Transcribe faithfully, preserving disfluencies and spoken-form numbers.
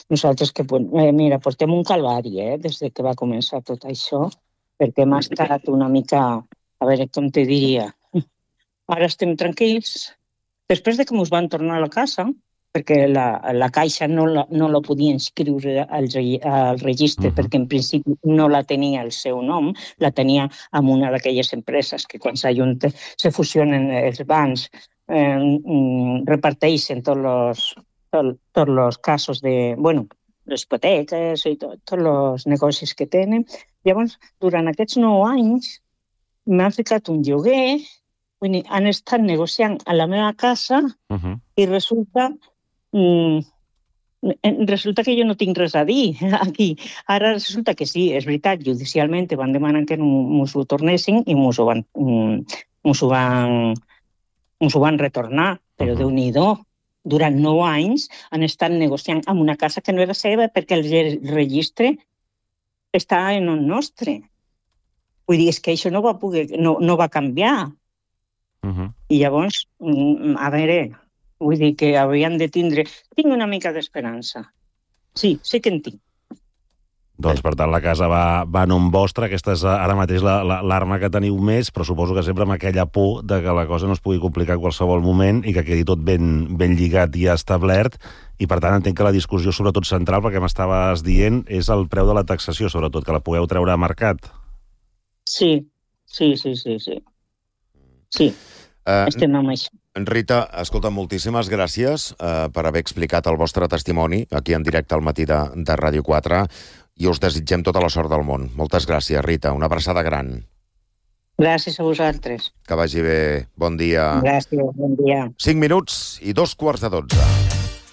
nosaltres que, eh, mira, portem un calvari, eh, des de que va començar tot això, perquè hem estat una mica, a veure, com te diria, ara estem tranquils. Després de que ens van tornar a la casa, perquè la, la Caixa no la, no la podia inscriure al, al registre, uh-huh. perquè en principi no la tenia el seu nom, la tenia amb una d'aquelles empreses que quan s'ajunten, se fusionen els bancs, eh, reparteixen tots els tot, tots els casos de, bueno, les hipoteques i tot, tots els negocis que tenen. Llavors, durant aquests nou anys m'han ficat un lloguer, vull dir, han estat negociant a la meva casa uh-huh. i resulta mm, resulta que jo no tinc res a dir aquí. Ara resulta que sí, és veritat, judicialment van demanar que ens ho tornessin i ens ho van, ens ho van, ens ho van retornar, però uh-huh. Déu-n'hi-do. Durant nou anys han estat negociant amb una casa que no era seva perquè el registre està en el nostre. Vull dir, és que això no va, poder, no, no va canviar. Uh-huh. I llavors, a veure, vull dir que haurien de tindre... Tinc una mica d'esperança. Sí, sí que en tinc. Doncs, per tant, la casa va, va a nom vostre. Aquesta és ara mateix la, la, l'arma que teniu més, però suposo que sempre amb aquella por de que la cosa no es pugui complicar en qualsevol moment i que quedi tot ben, ben lligat i establert. I, per tant, entenc que la discussió, sobretot central, perquè m'estaves dient, és el preu de la taxació, sobretot, que la pugueu treure a mercat. Sí, sí, sí, sí, sí. Sí, uh, estem amb això. Rita, escolta, moltíssimes gràcies uh, per haver explicat el vostre testimoni aquí en directe al matí de, de Ràdio quatre i us desitgem tota la sort del món. Moltes gràcies, Rita. Una abraçada gran. Gràcies a vosaltres. Que vagi bé. Bon dia. Gràcies, bon dia. Cinc minuts i dos quarts de dotze.